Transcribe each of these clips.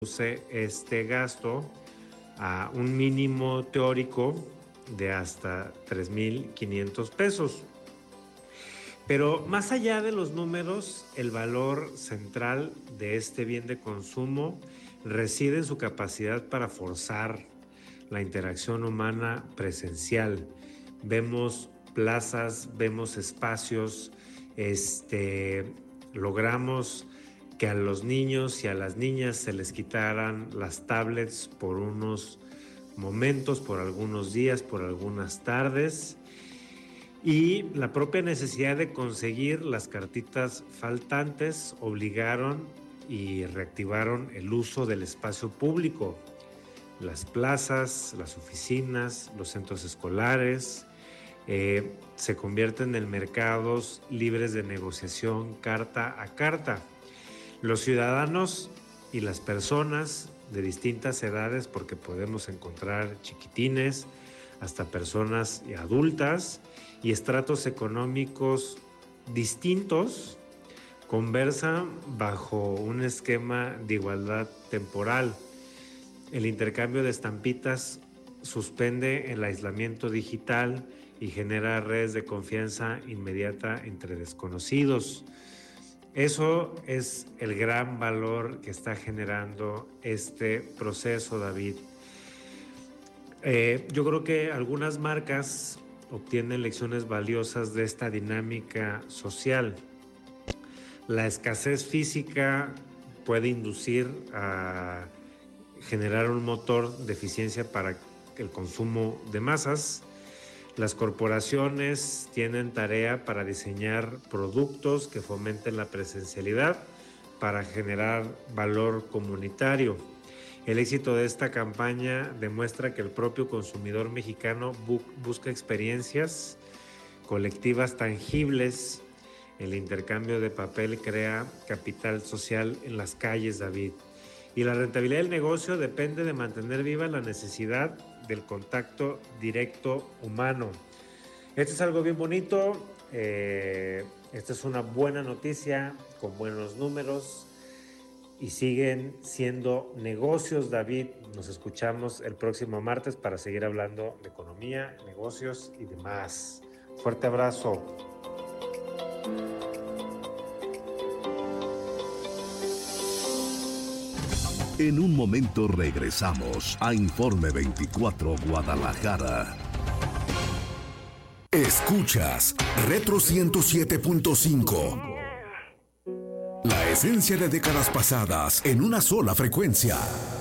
reduce este gasto a un mínimo teórico de hasta 3,500 pesos. Pero más allá de los números, el valor central de este bien de consumo reside en su capacidad para forzar la interacción humana presencial. Vemos plazas, vemos espacios, logramos que a los niños y a las niñas se les quitaran las tablets por unos momentos, por algunos días, por algunas tardes, y la propia necesidad de conseguir las cartitas faltantes obligaron y reactivaron el uso del espacio público, las plazas, las oficinas, los centros escolares. Se convierten en mercados libres de negociación carta a carta. Los ciudadanos y las personas de distintas edades, porque podemos encontrar chiquitines hasta personas adultas y estratos económicos distintos, conversan bajo un esquema de igualdad temporal. El intercambio de estampitas suspende el aislamiento digital y genera redes de confianza inmediata entre desconocidos. Eso es el gran valor que está generando este proceso, David. Yo creo que algunas marcas obtienen lecciones valiosas de esta dinámica social. La escasez física puede inducir a generar un motor de eficiencia para el consumo de masas. Las corporaciones tienen tarea para diseñar productos que fomenten la presencialidad para generar valor comunitario. El éxito de esta campaña demuestra que el propio consumidor mexicano busca experiencias colectivas tangibles. El intercambio de papel crea capital social en las calles, David. Y la rentabilidad del negocio depende de mantener viva la necesidad del contacto directo humano. Esto es algo bien bonito. Esta es una buena noticia con buenos números y siguen siendo negocios, David. Nos escuchamos el próximo martes para seguir hablando de economía, negocios y demás. Fuerte abrazo. En un momento regresamos a Informe 24 Guadalajara. Escuchas Retro 107.5. La esencia de décadas pasadas en una sola frecuencia.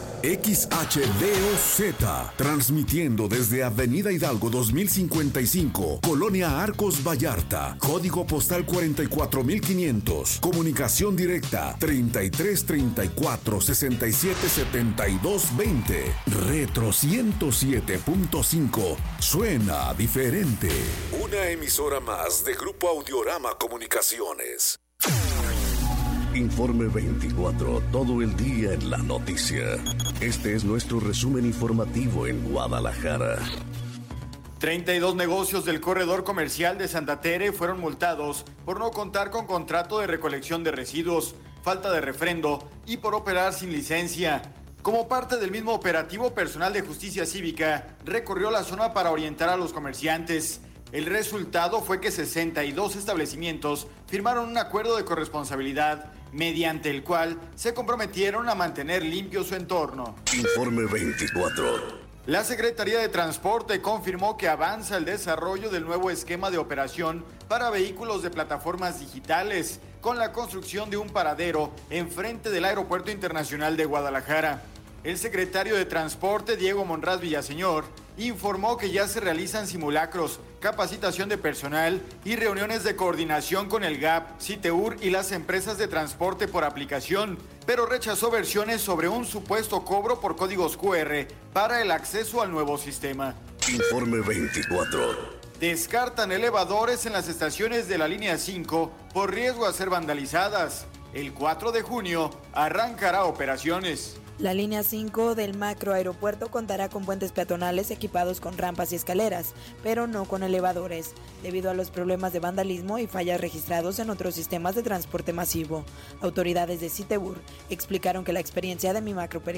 XHDOZ, transmitiendo desde Avenida Hidalgo 2055, Colonia Arcos Vallarta, código postal 44500, comunicación directa 33 34 67 72 20. Retro 107.5, suena diferente. Una emisora más de Grupo Audiorama Comunicaciones. Informe 24, todo el día en la noticia. Este es nuestro resumen informativo en Guadalajara. 32 negocios del corredor comercial de Santa Tere fueron multados por no contar con contrato de recolección de residuos, falta de refrendo y por operar sin licencia. Como parte del mismo operativo, personal de Justicia Cívica recorrió la zona para orientar a los comerciantes. El resultado fue que 62 establecimientos firmaron un acuerdo de corresponsabilidad, mediante el cual se comprometieron a mantener limpio su entorno. Informe 24. La Secretaría de Transporte confirmó que avanza el desarrollo del nuevo esquema de operación para vehículos de plataformas digitales, con la construcción de un paradero enfrente del Aeropuerto Internacional de Guadalajara. El secretario de Transporte, Diego Monraz Villaseñor, informó que ya se realizan simulacros, capacitación de personal y reuniones de coordinación con el GAP, CITEUR y las empresas de transporte por aplicación, pero rechazó versiones sobre un supuesto cobro por códigos QR para el acceso al nuevo sistema. Informe 24. Descartan elevadores en las estaciones de la línea 5 por riesgo a ser vandalizadas. El 4 de junio arrancará operaciones. La línea 5 del macroaeropuerto contará con puentes peatonales equipados con rampas y escaleras, pero no con elevadores, debido a los problemas de vandalismo y fallas registrados en otros sistemas de transporte masivo. Autoridades de Citebur explicaron que la experiencia de Mi Macro Periférico